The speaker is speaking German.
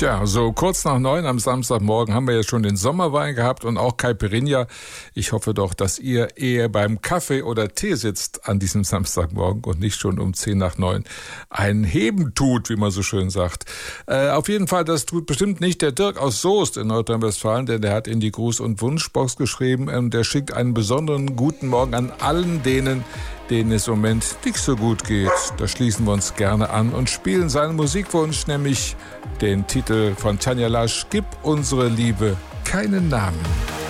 Tja, so kurz nach 9 am Samstagmorgen haben wir ja schon den Sommerwein gehabt und auch Caipirinha. Ich hoffe doch, dass ihr eher beim Kaffee oder Tee sitzt an diesem Samstagmorgen und nicht schon um 10 nach 9 ein Heben tut, wie man so schön sagt. Auf jeden Fall, das tut bestimmt nicht der Dirk aus Soest in Nordrhein-Westfalen, denn der hat in die Gruß- und Wunschbox geschrieben und der schickt einen besonderen guten Morgen an allen denen es im Moment nicht so gut geht. Da schließen wir uns gerne an und spielen seinen Musikwunsch, nämlich den Titel von Tanja Lasch, Gib unsere Liebe keinen Namen.